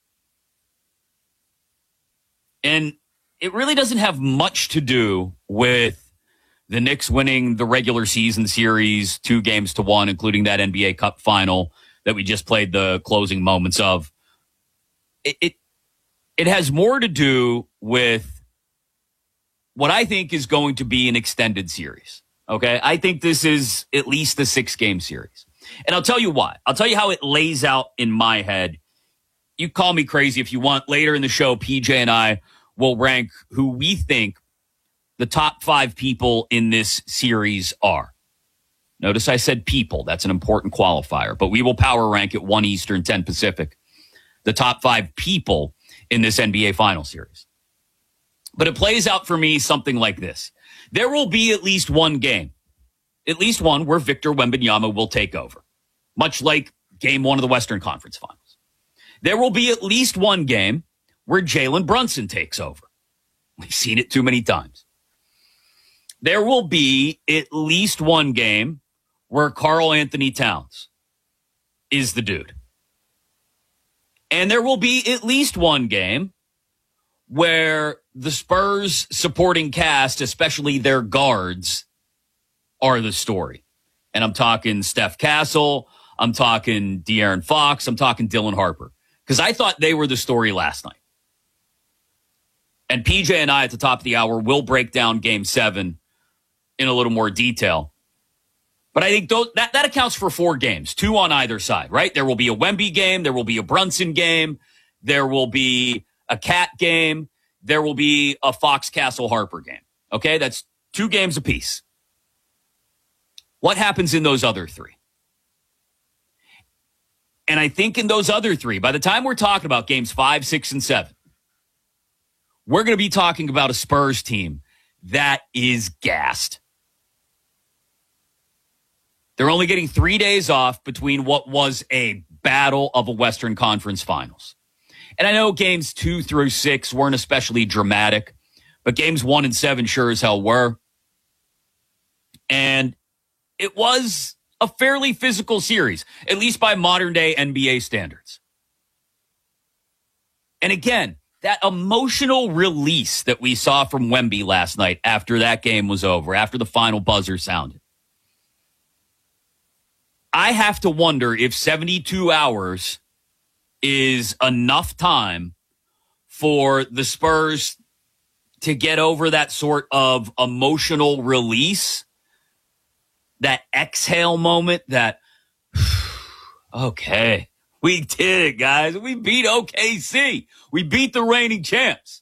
And it really doesn't have much to do with the Knicks winning the regular season series 2-1, including that NBA Cup final that we just played the closing moments of. It has more to do with what I think is going to be an extended series. Okay? I think this is at least a 6-game series. And I'll tell you why. I'll tell you how it lays out in my head. You call me crazy if you want. Later in the show, PJ and I will rank who we think the top 5 people in this series are. Notice I said people. That's an important qualifier. But we will power rank at 1 Eastern, 10 Pacific, the top 5 people in this NBA final series. But it plays out for me something like this. There will be at least one game, at least one where Victor Wembanyama will take over, much like Game 1 of the Western Conference Finals. There will be at least one game where Jalen Brunson takes over. We've seen it too many times. There will be at least one game where Karl Anthony Towns is the dude. And there will be at least one game where the Spurs supporting cast, especially their guards, are the story. And I'm talking Steph Castle, I'm talking De'Aaron Fox, I'm talking Dylan Harper. Because I thought they were the story last night. And PJ and I at the top of the hour will break down Game 7 in a little more detail. But I think that accounts for 4 games, 2 on either side, right? There will be a Wemby game. There will be a Brunson game. There will be a Cat game. There will be a Fox Castle Harper game. Okay, that's 2 games apiece. What happens in those other 3? And I think in those other 3, by the time we're talking about games 5, 6, and 7, we're going to be talking about a Spurs team that is gassed. They're only getting 3 days off between what was a battle of a Western Conference Finals. And I know games 2 through 6 weren't especially dramatic, but games 1 and 7 sure as hell were. And it was a fairly physical series, at least by modern day NBA standards. And again, that emotional release that we saw from Wemby last night after that game was over, after the final buzzer sounded. I have to wonder if 72 hours is enough time for the Spurs to get over that sort of emotional release, that exhale moment, that, okay, we did it, guys. We beat OKC. We beat the reigning champs.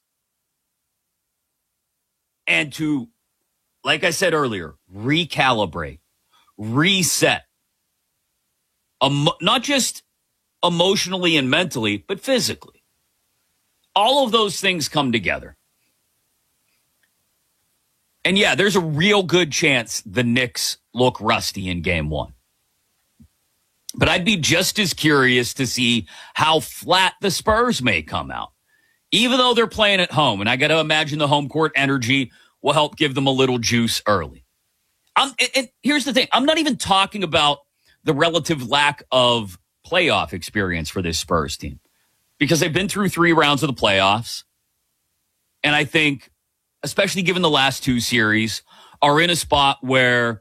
And to, like I said earlier, recalibrate, reset, not just emotionally and mentally, but physically. All of those things come together. And yeah, there's a real good chance the Knicks look rusty in Game 1. But I'd be just as curious to see how flat the Spurs may come out, even though they're playing at home. And I got to imagine the home court energy will help give them a little juice early. And here's the thing. I'm not even talking about the relative lack of playoff experience for this Spurs team, because they've been through 3 rounds of the playoffs. And I think, especially given the last 2 series, are in a spot where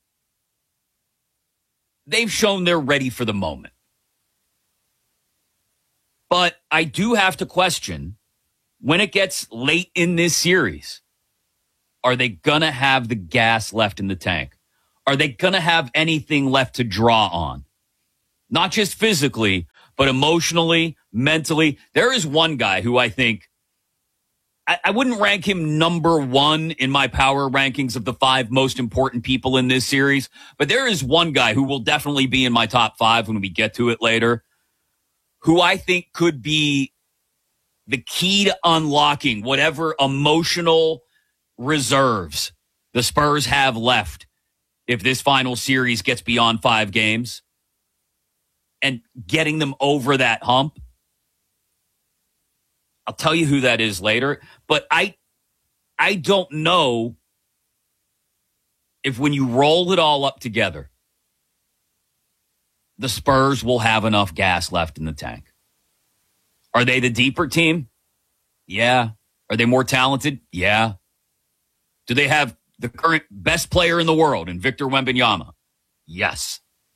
they've shown they're ready for the moment. But I do have to question when it gets late in this series, are they going to have the gas left in the tank? Are they going to have anything left to draw on? Not just physically, but emotionally, mentally. There is one guy who I think, I wouldn't rank him number one in my power rankings of the 5 most important people in this series, but there is one guy who will definitely be in my top 5 when we get to it later, who I think could be the key to unlocking whatever emotional reserves the Spurs have left if this final series gets beyond 5 games and getting them over that hump. I'll tell you who that is later, but I don't know if when you roll it all up together, the Spurs will have enough gas left in the tank. Are they the deeper team? Yeah. Are they more talented? Yeah. Do they have the current best player in the world in Victor Wembanyama? Yes.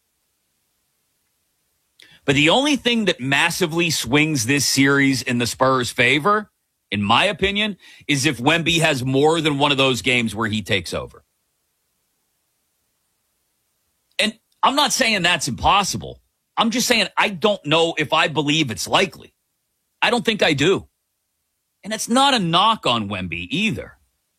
But the only thing that massively swings this series in the Spurs' favor, in my opinion, is if Wemby has more than one of those games where he takes over. And I'm not saying that's impossible. I'm just saying I don't know if I believe it's likely. I don't think I do. And it's not a knock on Wemby either.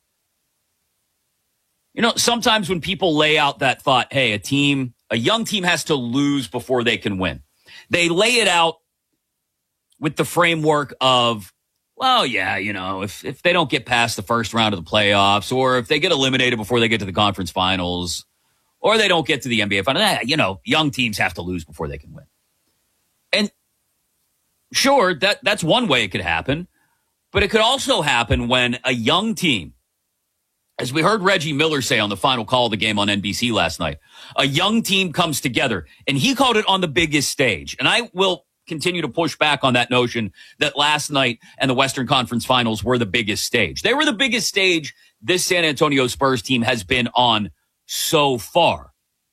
You know, sometimes when people lay out that thought, hey, a young team has to lose before they can win, they lay it out with the framework of, well, yeah, you know, if they don't get past the first round of the playoffs, or if they get eliminated before they get to the conference finals, or they don't get to the NBA finals, you know, young teams have to lose before they can win. And sure, that's one way it could happen, but it could also happen when a young team, as we heard Reggie Miller say on the final call of the game on NBC last night, a young team comes together, and he called it on the biggest stage. And I will continue to push back on that notion that last night and the Western Conference Finals were the biggest stage. They were the biggest stage this San Antonio Spurs team has been on so far.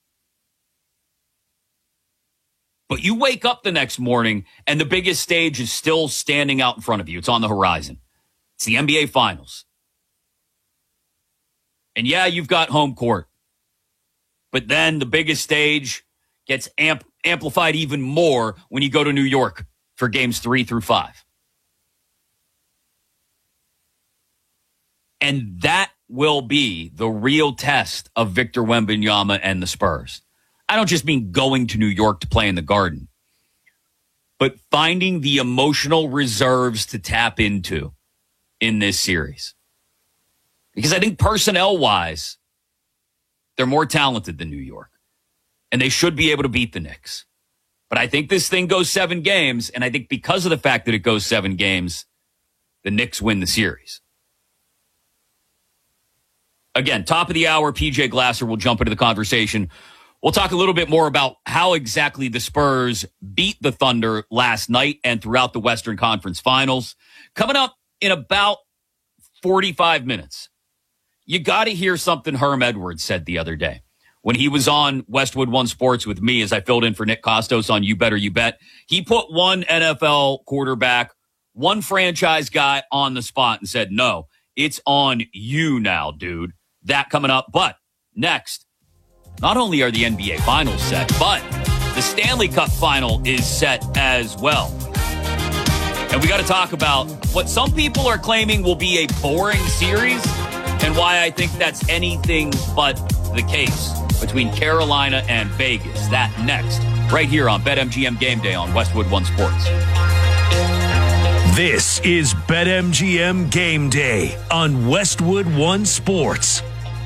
But you wake up the next morning, and the biggest stage is still standing out in front of you. It's on the horizon. It's the NBA Finals. And yeah, you've got home court. But then the biggest stage gets amplified even more when you go to New York for games 3 through 5. And that will be the real test of Victor Wembanyama and the Spurs. I don't just mean going to New York to play in the Garden, but finding the emotional reserves to tap into in this series. Because I think personnel-wise, they're more talented than New York. And they should be able to beat the Knicks. But I think this thing goes 7 games, and I think because of the fact that it goes 7 games, the Knicks win the series. Again, top of the hour, PJ Glasser will jump into the conversation. We'll talk a little bit more about how exactly the Spurs beat the Thunder last night and throughout the Western Conference Finals. Coming up in about 45 minutes. You got to hear something Herm Edwards said the other day when he was on Westwood One Sports with me as I filled in for Nick Costos on You Better You Bet. He put one NFL quarterback, one franchise guy on the spot and said, no, it's on you now, dude. That coming up. But next, not only are the NBA Finals set, but the Stanley Cup Final is set as well. And we got to talk about what some people are claiming will be a boring series and why I think that's anything but the case between Carolina and Vegas. That next, right here on BetMGM Game Day on Westwood One Sports. This is BetMGM Game Day on Westwood One Sports.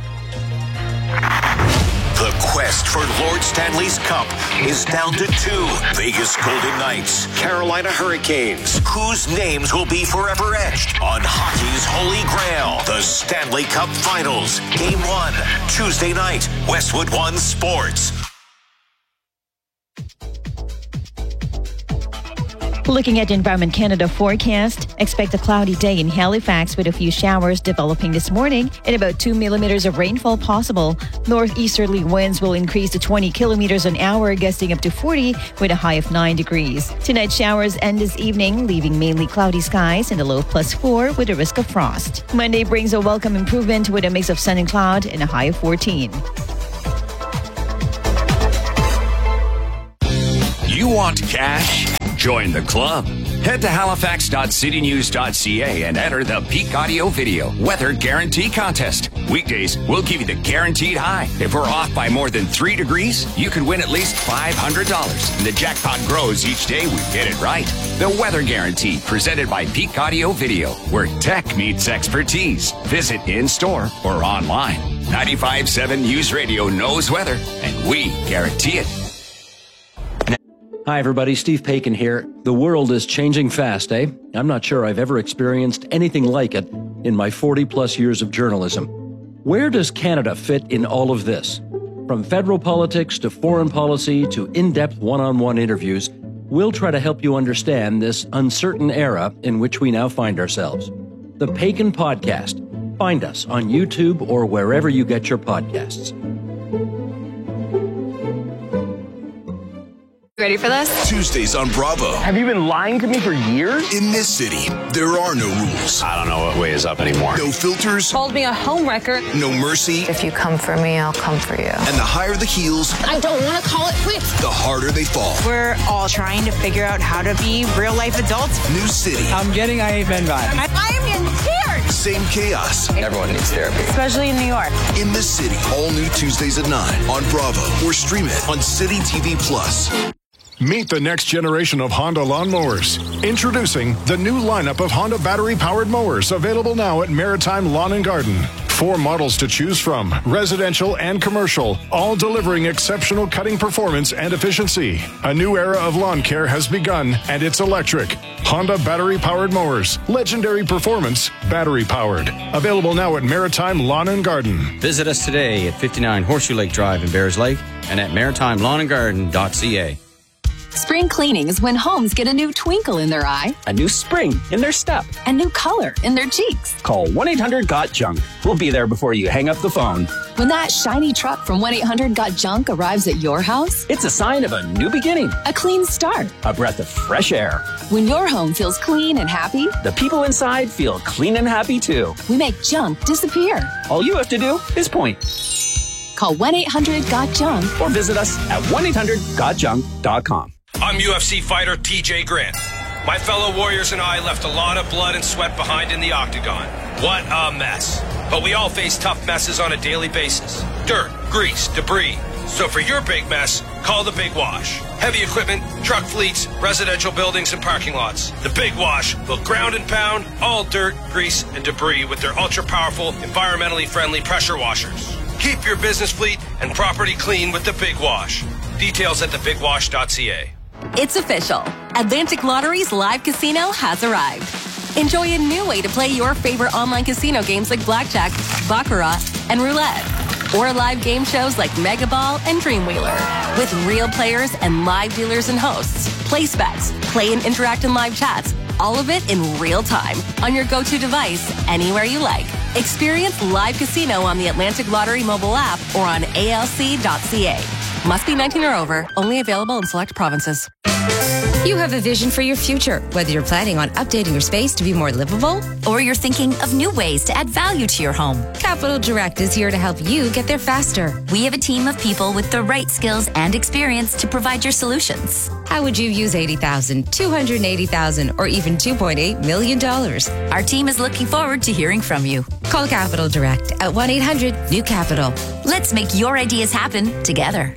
The quest for Lord Stanley's Cup is down to 2. Vegas Golden Knights, Carolina Hurricanes, whose names will be forever etched on hockey's holy grail, the Stanley Cup Finals. Game 1, Tuesday night, Westwood One Sports. Looking at Environment Canada forecast, expect a cloudy day in Halifax with a few showers developing this morning and about 2 millimeters of rainfall possible. Northeasterly winds will increase to 20 kilometers an hour, gusting up to 40 with a high of 9 degrees. Tonight showers end this evening, leaving mainly cloudy skies and a low of +4 with a risk of frost. Monday brings a welcome improvement with a mix of sun and cloud and a high of 14. You want cash? Join the club. Head to halifax.citynews.ca and enter the Peak Audio Video Weather Guarantee Contest. Weekdays, we'll give you the guaranteed high. If we're off by more than 3 degrees, you could win at least $500. And the jackpot grows each day we get it right. The Weather Guarantee, presented by Peak Audio Video, where tech meets expertise. Visit in-store or online. 95.7 News Radio knows weather, and we guarantee it. Hi, everybody. Steve Paikin here. The world is changing fast, eh? I'm not sure I've ever experienced anything like it in my 40-plus years of journalism. Where does Canada fit in all of this? From federal politics to foreign policy to in-depth one-on-one interviews, we'll try to help you understand this uncertain era in which we now find ourselves. The Paikin Podcast. Find us on YouTube or wherever you get your podcasts. Ready for this? Tuesdays on Bravo. Have you been lying to me for years? In this city, there are no rules. I don't know what way is up anymore. No filters. Told me a homewrecker. No mercy. If you come for me, I'll come for you. And the higher the heels, I don't want to call it quits. the harder they fall. We're all trying to figure out how to be real-life adults. New city. I'm getting I Ain't Been vibes. I am in tears. Same chaos. Everyone needs therapy. Especially in New York. In this city, all new Tuesdays at 9 on Bravo or stream it on City TV Plus. Meet the next generation of Honda lawnmowers. Introducing the new lineup of Honda battery-powered mowers, available now at Maritime Lawn and Garden. 4 models to choose from, residential and commercial, all delivering exceptional cutting performance and efficiency. A new era of lawn care has begun, and it's electric. Honda battery-powered mowers. Legendary performance, battery-powered. Available now at Maritime Lawn and Garden. Visit us today at 59 Horseshoe Lake Drive in Bears Lake and at maritimelawnandgarden.ca. Spring cleaning is when homes get a new twinkle in their eye, a new spring in their step, a new color in their cheeks. Call 1-800-GOT-JUNK. We'll be there before you hang up the phone. When that shiny truck from 1-800-GOT-JUNK arrives at your house, it's a sign of a new beginning, a clean start, a breath of fresh air. When your home feels clean and happy, the people inside feel clean and happy too. We make junk disappear. All you have to do is point. Call 1-800-GOT-JUNK or visit us at 1-800-GOTJUNK.com. I'm UFC fighter TJ Grant. My fellow warriors and I left a lot of blood and sweat behind in the octagon. What a mess. But we all face tough messes on a daily basis. Dirt, grease, debris. So for your big mess, call the Big Wash. Heavy equipment, truck fleets, residential buildings, and parking lots. The Big Wash will ground and pound all dirt, grease, and debris with their ultra-powerful, environmentally friendly pressure washers. Keep your business fleet and property clean with the Big Wash. Details at thebigwash.ca. It's official. Atlantic Lottery's live casino has arrived. Enjoy a new way to play your favorite online casino games like Blackjack, Baccarat, and Roulette. Or live game shows like Mega Ball and Dreamwheeler. With real players and live dealers and hosts. Place bets, play and interact in live chats. All of it in real time on your go-to device anywhere you like. Experience live casino on the Atlantic Lottery mobile app or on alc.ca. Must be 19 or over. Only available in select provinces. You have a vision for your future, whether you're planning on updating your space to be more livable, or you're thinking of new ways to add value to your home. Capital Direct is here to help you get there faster. We have a team of people with the right skills and experience to provide your solutions. How would you use $80,000, $280,000, or even $2.8 million? Our team is looking forward to hearing from you. Call Capital Direct at 1-800-NEW-CAPITAL. Let's make your ideas happen together.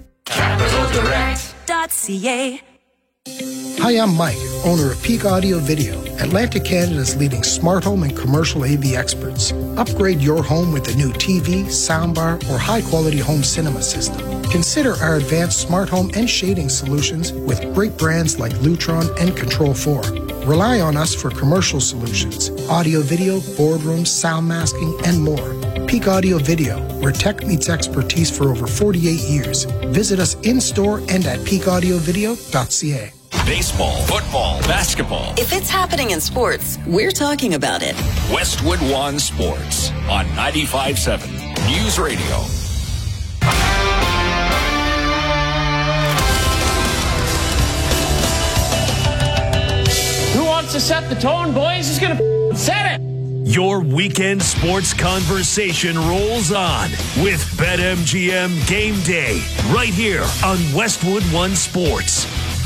CapitalDirect.ca. Hi, I'm Mike, owner of Peak Audio Video, Atlantic Canada's leading smart home and commercial AV experts. Upgrade your home with a new TV, soundbar, or high-quality home cinema system. Consider our advanced smart home and shading solutions with great brands like Lutron and Control 4. Rely on us for commercial solutions, audio video, boardrooms, sound masking, and more. Peak Audio Video, where tech meets expertise for over 48 years. Visit us in-store and at peakaudiovideo.ca. Baseball, football, basketball. If it's happening in sports, we're talking about it. Westwood One Sports on 95.7 News Radio. Who wants to set the tone, boys? Who's going to set it? Your weekend sports conversation rolls on with BetMGM Game Day right here on Westwood One Sports.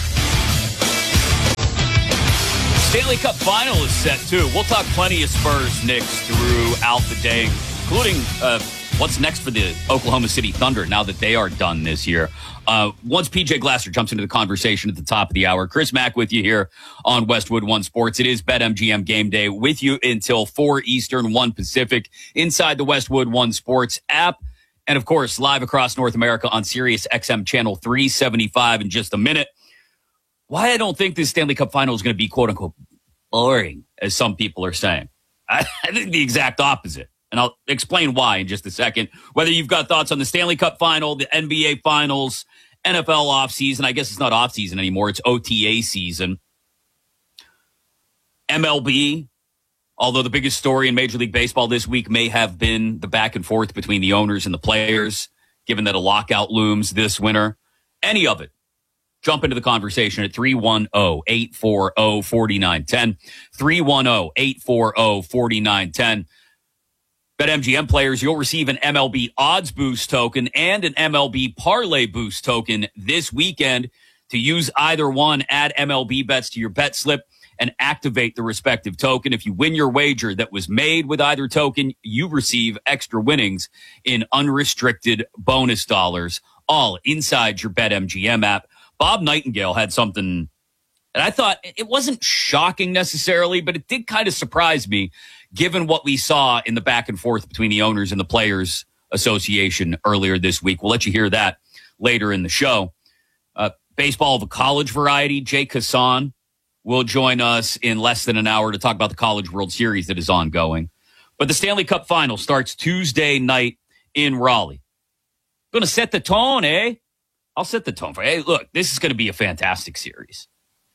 Stanley Cup Final is set, too. We'll talk plenty of Spurs, Knicks, throughout the day, including what's next for the Oklahoma City Thunder now that they are done this year. Once PJ Glasser jumps into the conversation at the top of the hour, Chris Mack with you here on Westwood One Sports. It is BetMGM Game Day with you until 4 Eastern, 1 Pacific, inside the Westwood One Sports app. And, of course, live across North America on Sirius XM Channel 375 in just a minute. Why I don't think this Stanley Cup Final is going to be, quote-unquote, boring, as some people are saying. I think the exact opposite. And I'll explain why in just a second. Whether you've got thoughts on the Stanley Cup Final, the NBA Finals, NFL offseason. I guess it's not offseason anymore. It's OTA season. MLB, although the biggest story in Major League Baseball this week may have been the back and forth between the owners and the players, given that a lockout looms this winter. Any of it. Jump into the conversation at 310-840-4910. 310-840-4910. BetMGM players, you'll receive an MLB Odds Boost token and an MLB Parlay Boost token this weekend. To use either one, add MLB bets to your bet slip and activate the respective token. If you win your wager that was made with either token, you receive extra winnings in unrestricted bonus dollars, all inside your BetMGM app. Bob Nightingale had something, and I thought it wasn't shocking necessarily, but it did kind of surprise me, given what we saw in the back and forth between the owners and the Players Association earlier this week. We'll let you hear that later in the show. Baseball of a college variety, Jay Kassan will join us in less than an hour to talk about the College World Series that is ongoing. But the Stanley Cup Final starts Tuesday night in Raleigh. Going to set the tone, eh? I'll set the tone for you. Hey, look, this is going to be a fantastic series.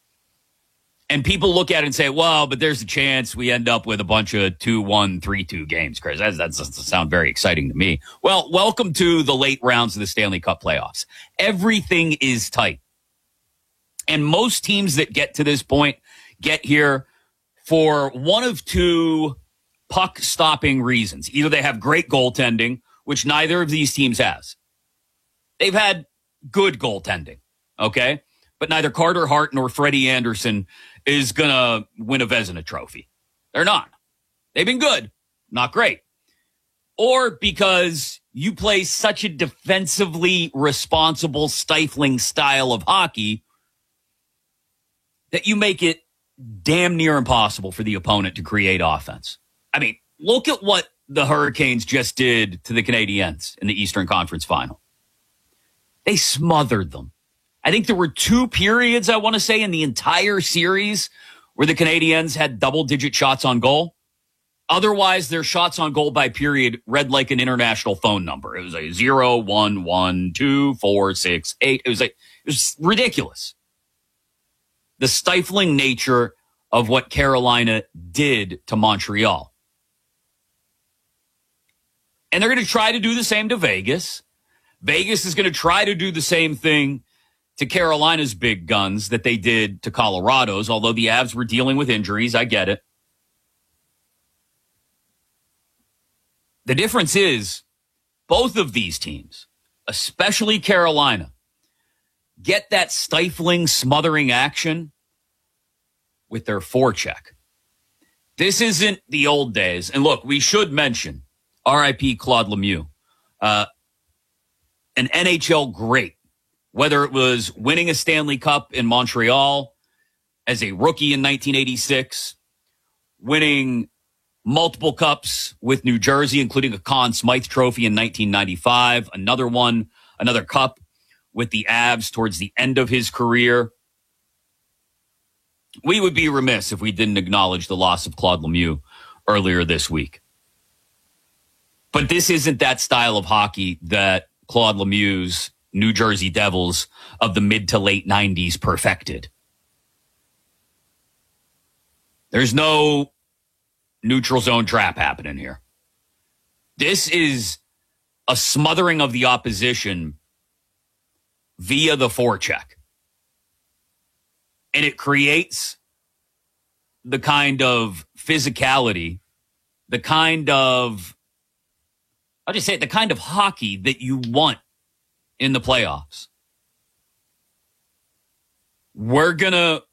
And people look at it and say, well, but there's a chance we end up with a bunch of 2-1, 3-2 games, Chris. That doesn't sound very exciting to me. Well, welcome to the late rounds of the Stanley Cup playoffs. Everything is tight. And most teams that get to this point get here for one of two puck-stopping reasons. Either they have great goaltending, which neither of these teams has. They've had good goaltending, okay? But neither Carter Hart nor Freddie Anderson is going to win a Vezina trophy. They're not. They've been good, not great. Or because you play such a defensively responsible, stifling style of hockey that you make it damn near impossible for the opponent to create offense. I mean, look at what the Hurricanes just did to the Canadiens in the Eastern Conference Final. They smothered them. I think there were 2 periods, I want to say, in the entire series where the Canadiens had double-digit shots on goal. Otherwise, their shots on goal by period read like an international phone number. It was like 0, 1, 1, 2, 4, 6, 8. It was ridiculous. The stifling nature of what Carolina did to Montreal. And they're going to try to do the same to Vegas. Vegas is going to try to do the same thing to Carolina's big guns that they did to Colorado's, although the Avs were dealing with injuries. I get it. The difference is both of these teams, especially Carolina, get that stifling, smothering action with their forecheck. This isn't the old days. And look, we should mention R.I.P. Claude Lemieux, an NHL great, whether it was winning a Stanley Cup in Montreal as a rookie in 1986, winning multiple cups with New Jersey, including a Conn Smythe Trophy in 1995, another cup with the Avs towards the end of his career. We would be remiss if we didn't acknowledge the loss of Claude Lemieux earlier this week. But this isn't that style of hockey that Claude Lemieux's New Jersey Devils of the mid to late 90s perfected. There's no neutral zone trap happening here. This is a smothering of the opposition via the forecheck. And it creates the kind of physicality, the kind of, I'll just say it, the kind of hockey that you want in the playoffs. We're going to